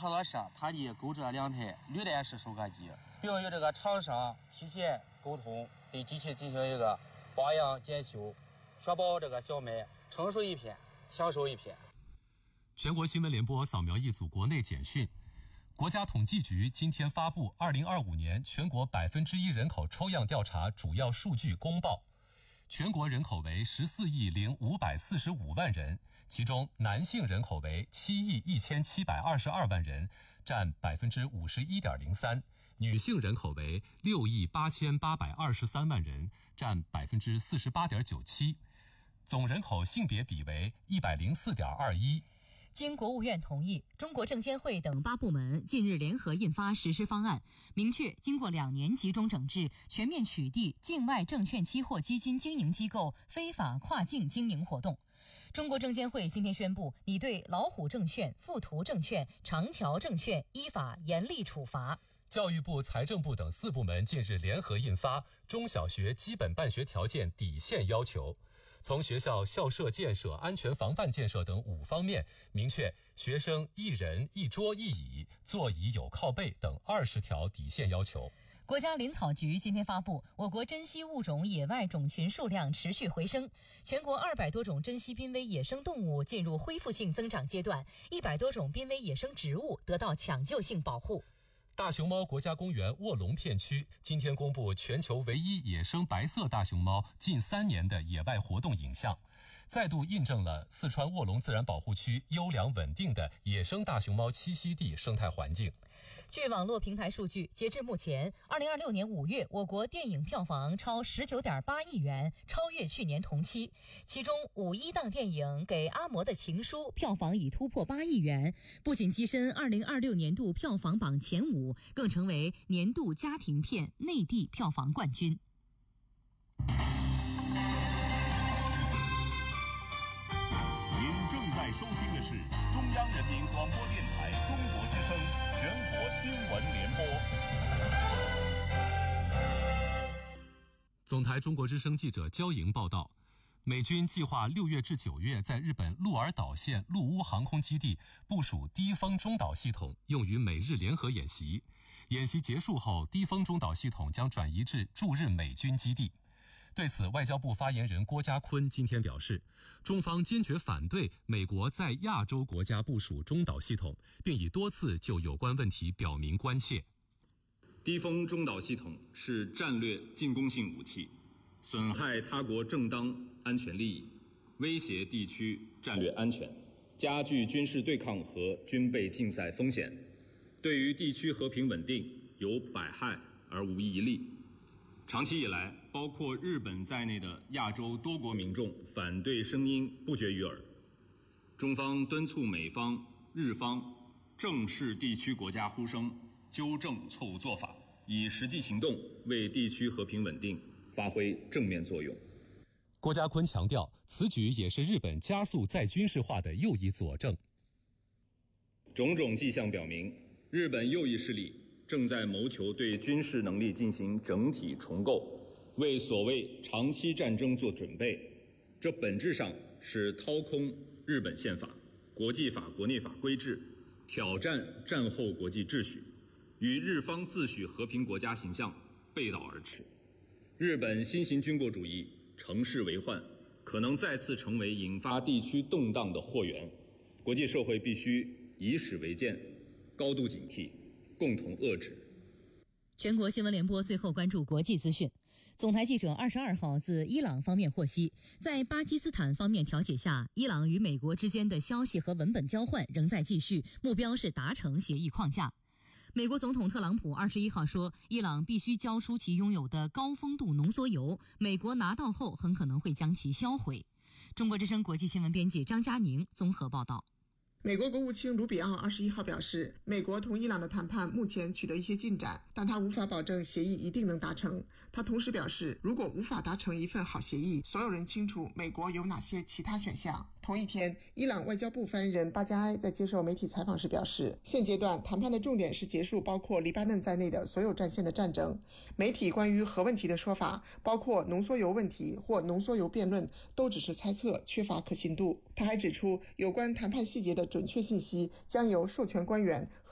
合作社他的购这2台履带式收割机，并与这个厂商提前沟通，对机器进行一个保养检修，确保这个小麦成熟一片，抢收一片。 全国新闻联播扫描一组国内简讯。国家统计局今天发布2025年全国1%人口抽样调查主要数据公报。全国人口为14亿0545万人，其中男性人口为7亿1722万人，占51.03%，女性人口为6亿8823万人，占48.97%，总人口性别比为104.21%。 经国务院同意，中国证监会等8部门近日联合印发实施方案，明确经过2年集中整治，全面取缔境外证券期货基金经营机构非法跨境经营活动。中国证监会今天宣布，拟对老虎证券、富途证券、长桥证券依法严厉处罚。 教育部、财政部等4部门近日联合印发《中小学基本办学条件底线要求》，从学校校舍建设、安全防范建设等5方面，明确学生1人1桌1椅、座椅有靠背等20条底线要求。 国家林草局今天发布，我国珍稀物种野外种群数量持续回升，全国200多种珍稀濒危野生动物进入恢复性增长阶段，100多种濒危野生植物得到抢救性保护。 大熊猫国家公园卧龙片区今天公布全球唯一野生白色大熊猫近3年的野外活动影像，再度印证了四川卧龙自然保护区优良稳定的野生大熊猫栖息地生态环境。 据网络平台数据，截至目前，2026年5月，我国电影票房超19.8亿元，超越去年同期。其中5.1档电影《给阿嬷的情书》票房已突破8亿元，不仅跻身2026年度票房榜前5，更成为年度家庭片内地票房冠军。 您正在收听的是中央人民广播电台中国之声全国新闻联播。 总台中国之声记者焦莹报道，美军计划6月至9月在日本鹿儿岛县陆屋航空基地部署低风中导系统，用于美日联合演习。演习结束后，低风中导系统将转移至驻日美军基地。对此，外交部发言人郭家坤今天表示，中方坚决反对美国在亚洲国家部署中导系统，并已多次就有关问题表明关切。 低风中导系统是战略进攻性武器，损害他国正当安全利益，威胁地区战略安全，加剧军事对抗和军备竞赛风险，对于地区和平稳定有百害而无一利。长期以来，包括日本在内的亚洲多国民众反对声音不绝于耳。中方敦促美方、日方正视地区国家呼声，纠正错误做法，以实际行动为地区和平稳定发挥正面作用。 郭家坤强调，此举也是日本加速再军事化的又一佐证。 种种迹象表明，日本右翼势力正在谋求对军事能力进行整体重构，为所谓长期战争做准备。这本质上是掏空日本宪法、国际法、国内法规制，挑战战后国际秩序，与日方自诩和平国家形象背道而驰。日本新型军国主义乘势为患，可能再次成为引发地区动荡的祸源。国际社会必须以史为鉴，高度警惕，共同遏制。 全国新闻联播最后关注国际资讯。总台记者22号自伊朗方面获悉，在巴基斯坦方面调解下，伊朗与美国之间的消息和文本交换仍在继续，目标是达成协议框架。美国总统特朗普21号说，伊朗必须交出其拥有的高丰度浓缩铀，美国拿到后很可能会将其销毁。中国之声国际新闻编辑张佳宁综合报道。 美国国务卿卢比奥21号表示，美国同伊朗的谈判目前取得一些进展，但他无法保证协议一定能达成。他同时表示，如果无法达成一份好协议，所有人清楚美国有哪些其他选项。同一天，伊朗外交部发言人巴加埃在接受媒体采访时表示，现阶段谈判的重点是结束包括黎巴嫩在内的所有战线的战争。媒体关于核问题的说法，包括浓缩铀问题或浓缩铀辩论，都只是猜测，缺乏可信度。他还指出，有关谈判细节的准确信息将由授权官员